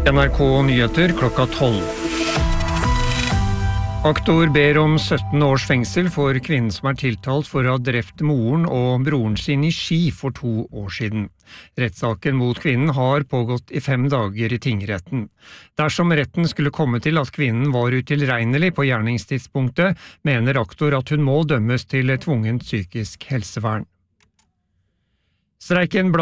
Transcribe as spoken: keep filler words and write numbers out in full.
N R K Nyheter klokka tolv. Aktor ber om sytten års fengsel for kvinnen som er tiltalt for å ha drept moren og broren sin i Ski for to år siden. Rettssaken mot kvinnen har pågått i fem dager i tingretten. Dersom retten skulle komme til at kvinnen var utilregnelig på gjerningstidspunktet, mener aktor at hun må dømmes til tvungent psykisk helsevern. Streiken